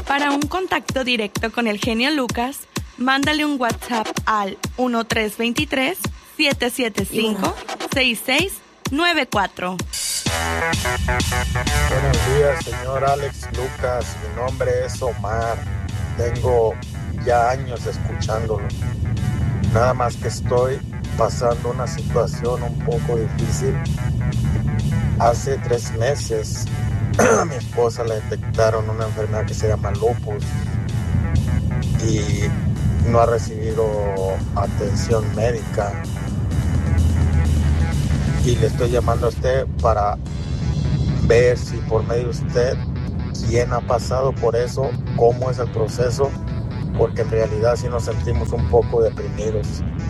Para un contacto directo con el genio Lucas, mándale un WhatsApp al 1323-775-6694. Buenos días, señor Alex Lucas. Mi nombre es Omar. Tengo ya años escuchándolo. Nada más que estoy pasando una situación un poco difícil. Hace 3 meses a mi esposa le detectaron una enfermedad que se llama lupus y no ha recibido atención médica. Y le estoy llamando a usted para ver si por medio de usted quién ha pasado por eso, cómo es el proceso, porque en realidad sí nos sentimos un poco deprimidos.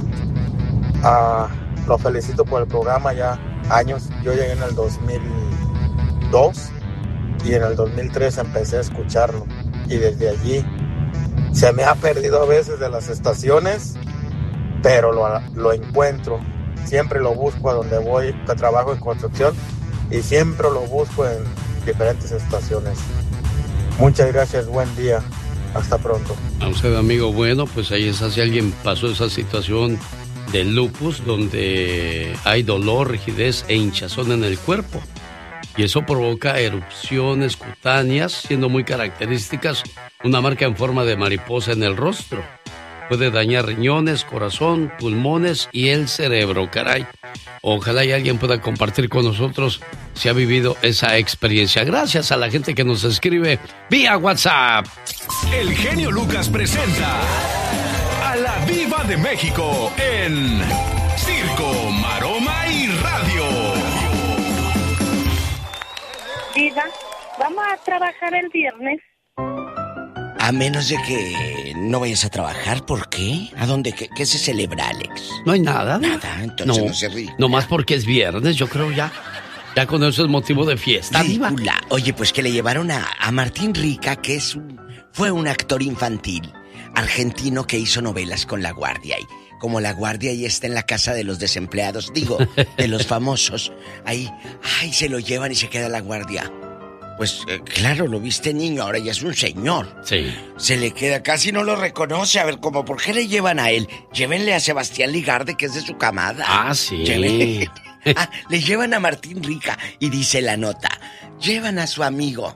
Lo felicito por el programa, ya años. Yo llegué en el 2002 y en el 2003 empecé a escucharlo, y desde allí se me ha perdido a veces de las estaciones, pero lo encuentro. Siempre lo busco a donde voy, que trabajo en construcción, y siempre lo busco en diferentes estaciones. Muchas gracias, buen día, hasta pronto. A usted, amigo, bueno, pues ahí está, si alguien pasó esa situación del lupus, donde hay dolor, rigidez e hinchazón en el cuerpo, y eso provoca erupciones cutáneas, siendo muy características una marca en forma de mariposa en el rostro. Puede dañar riñones, corazón, pulmones y el cerebro, caray. Ojalá y alguien pueda compartir con nosotros si ha vivido esa experiencia. Gracias a la gente que nos escribe vía WhatsApp. El genio Lucas presenta a la Diva de México en Circo, Maroma y Radio. Diva, ¿vamos a trabajar el viernes? A menos de que no vayas a trabajar, ¿por qué? ¿A dónde? ¿Qué se celebra, Alex? No hay nada. Nada, entonces no se ríe. Nomás porque es viernes, yo creo ya con eso es motivo de fiesta. Ridícula. Oye, pues que le llevaron a Martín Rica, que fue un actor infantil argentino que hizo novelas con La Guardia. Y como La Guardia ahí está en la casa de los desempleados, digo, de los famosos, ahí, se lo llevan y se queda La Guardia. Pues claro, lo viste niño, ahora ya es un señor. Sí. Se le queda, casi no lo reconoce. A ver, ¿cómo por qué le llevan a él? Llévenle a Sebastián Ligarde, que es de su camada. Ah, sí. Le llevan a Martín Rica y dice la nota, llevan a su amigo.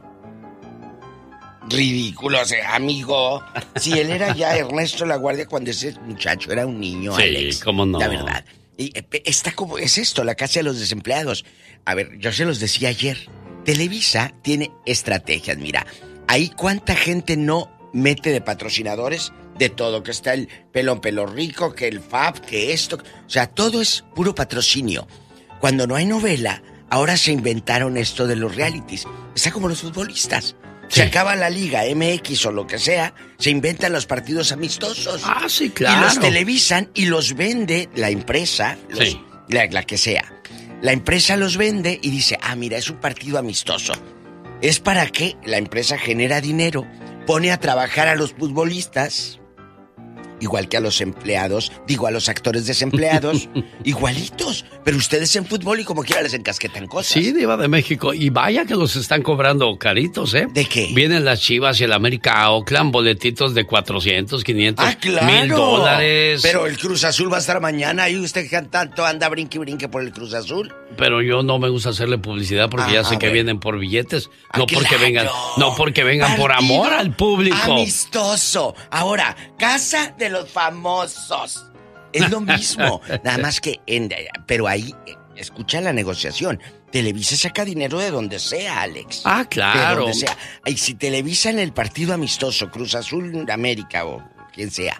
Ridículo, o sea, amigo. Si él era ya Ernesto La Guardia cuando ese muchacho era un niño, sí, Alex. Sí, cómo no. La verdad. Y está como, es esto, la casa de los desempleados. A ver, yo se los decía ayer. Televisa tiene estrategias, mira. Ahí cuánta gente no mete de patrocinadores de todo, que está el Pelón Pelo Rico, que el Fab, que esto. O sea, todo es puro patrocinio. Cuando no hay novela, ahora se inventaron esto de los realities. Está como los futbolistas. Sí. Se acaba la Liga MX o lo que sea, se inventan los partidos amistosos. Ah, sí, claro. Y los televisan y los vende la empresa, la que sea. La empresa los vende y dice, mira, es un partido amistoso. Es para que la empresa genera dinero, pone a trabajar a los futbolistas, igual que a los empleados, a los actores desempleados, igualitos. Pero ustedes en fútbol y como quiera les encasquetan cosas. Sí, Diva de México. Y vaya que los están cobrando caritos, ¿eh? ¿De qué? Vienen las Chivas y el América a Oakland, boletitos de 400, 500, claro. $1,000. Pero el Cruz Azul va a estar mañana y usted que tanto anda brinque por el Cruz Azul. Pero yo no me gusta hacerle publicidad porque ya sé que vienen por billetes, no porque vengan por amor al público. Amistoso. Ahora, casa de los famosos. Es lo mismo. Nada más que pero ahí escucha la negociación. Televisa saca dinero de donde sea, Alex. Ah, claro. De donde sea. Y si televisan el partido amistoso, Cruz Azul América o quien sea.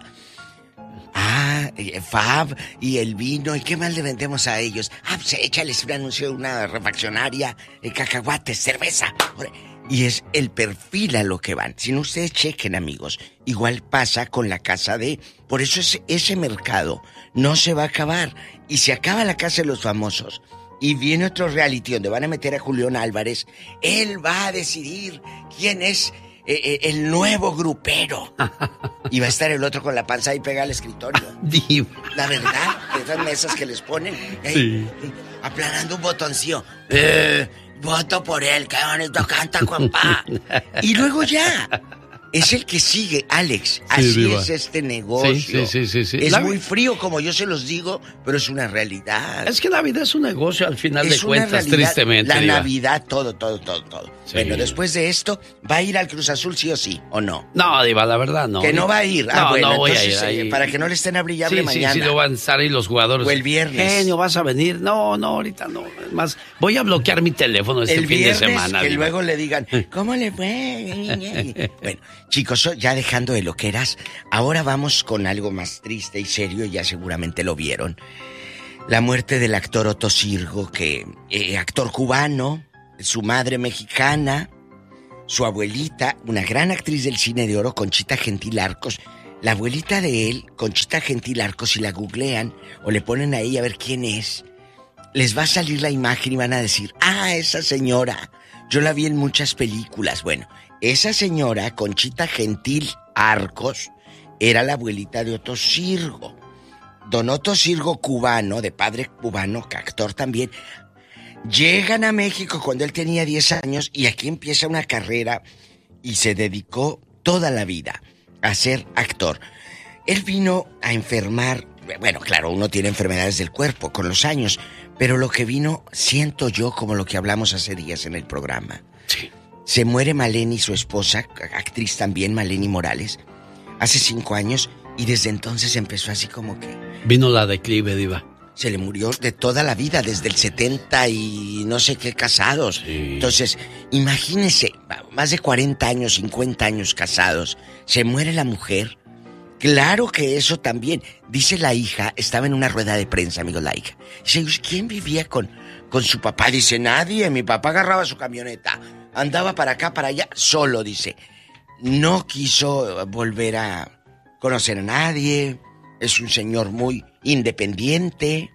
Fab y el vino, ¿y qué más le vendemos a ellos? Pues échales un anuncio de una refaccionaria, cacahuates, cerveza. Y es el perfil a lo que van. Si no, ustedes chequen, amigos. Igual pasa con la casa de... Por eso ese mercado no se va a acabar. Y se acaba la casa de los famosos. Y viene otro reality donde van a meter a Julián Álvarez. Él va a decidir quién es el nuevo grupero. Y va a estar el otro con la panza ahí pegada al escritorio. La verdad, esas mesas que les ponen. Aplanando un botoncillo. Voto por él, que bonito canta, compa. Y luego ya. Es el que sigue, Alex. Así Diva. es este negocio. Sí. Es muy frío, como yo se los digo, pero es una realidad. Es que la vida es un negocio al final de cuentas, realidad, tristemente. La Diva. Navidad, todo. Sí. Bueno, después de esto, ¿va a ir al Cruz Azul sí o sí, o no? No, Diva, la verdad no. Que no va a ir. No, Bueno, no voy entonces, a ir ahí. para que no le estén a brillarle mañana. Sí, no van a estar ahí los jugadores. O el viernes. Genio, ¿vas a venir? No, ahorita no. Es más, voy a bloquear mi teléfono este El fin viernes, de semana. que Diva. luego le digan, ¿cómo le fue? Bueno, chicos, ya dejando de loqueras, ahora vamos con algo más triste y serio, ya seguramente lo vieron. La muerte del actor Otto Sirgo, actor cubano, su madre mexicana, su abuelita, una gran actriz del cine de oro, Conchita Gentil Arcos. La abuelita de él, Conchita Gentil Arcos, si la googlean o le ponen ahí a ver quién es, les va a salir la imagen y van a decir, esa señora, yo la vi en muchas películas. Bueno, esa señora, Conchita Gentil Arcos, era la abuelita de Otto Sirgo. Don Otto Sirgo, cubano, de padre cubano, actor también, llegan a México cuando él tenía 10 años y aquí empieza una carrera y se dedicó toda la vida a ser actor. Él vino a enfermar, bueno, claro, uno tiene enfermedades del cuerpo con los años, pero lo que vino, siento yo, como lo que hablamos hace días en el programa. Sí. Se muere Maleni, su esposa, actriz también, Maleni Morales, hace 5 años, y desde entonces empezó así como que... Vino la declive, Diva. Se le murió de toda la vida, desde el 70 y no sé qué casados. Sí. Entonces, imagínese, más de 40 años, 50 años casados, se muere la mujer. Claro que eso también, dice la hija, estaba en una rueda de prensa, amigo, la hija. Dice, ¿quién vivía con su papá? Dice, nadie, mi papá agarraba su camioneta, andaba para acá, para allá, solo, dice. No quiso volver a conocer a nadie, es un señor muy independiente.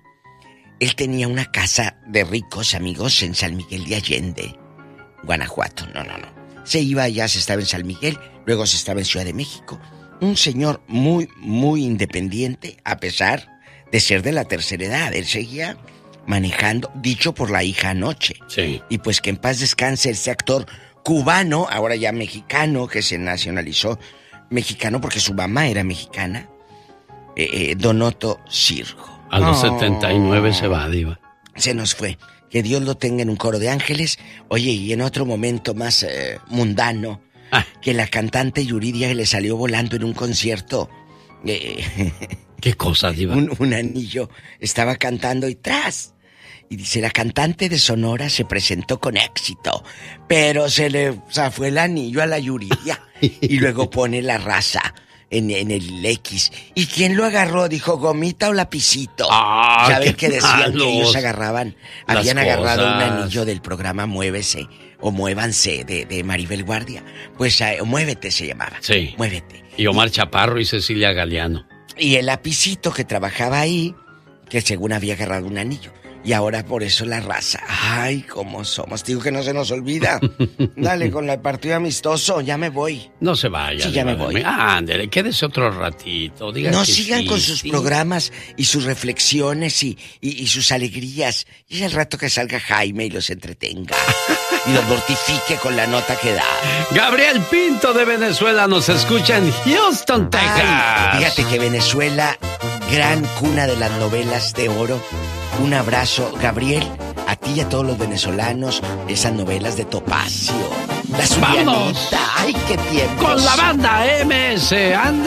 Él tenía una casa de ricos, amigos, en San Miguel de Allende, Guanajuato. No. Se iba allá, se estaba en San Miguel, luego se estaba en Ciudad de México. Un señor muy, muy independiente, a pesar de ser de la tercera edad. Él seguía manejando, dicho por la hija anoche. Sí. Y pues que en paz descanse este actor cubano, ahora ya mexicano, que se nacionalizó mexicano porque su mamá era mexicana, Don Otto Sirgo. A los 79 se va, Diva. Se nos fue. Que Dios lo tenga en un coro de ángeles. Oye, y en otro momento más mundano, que la cantante Yuridia le salió volando en un concierto. ¿Qué cosa, Diva? Un anillo. Estaba cantando y ¡tras! Y dice, la cantante de Sonora se presentó con éxito, pero se le fue el anillo a la Yuridia. Y luego pone la raza en el X. ¿Y quién lo agarró? Dijo, ¿gomita o lapicito? Ya ven que decían que ellos agarraban, habían agarrado un anillo del programa Muévese o Muévanse de Maribel Guardia. Pues Muévete se llamaba. Sí. Muévete. Y Omar Chaparro y Cecilia Galeano. Y el lapicito que trabajaba ahí, que según había agarrado un anillo. Y ahora por eso la raza. Ay, cómo somos. Digo que no se nos olvida. Dale, con el partido amistoso, ya me voy. No se vaya. Sí, ya me voy. Ándale, quédese otro ratito. Diga no que sigan sí, con sus sí. programas y sus reflexiones y sus alegrías. Y el rato que salga Jaime y los entretenga. Y los mortifique con la nota que da. Gabriel Pinto de Venezuela nos escucha en Houston, Texas. Ay, fíjate que Venezuela, gran cuna de las novelas de oro. Un abrazo, Gabriel, a ti y a todos los venezolanos, esas novelas de Topacio. La ¡Vámonos! Zulianita, ¡ay, qué tiempo! Con la banda MS, anda.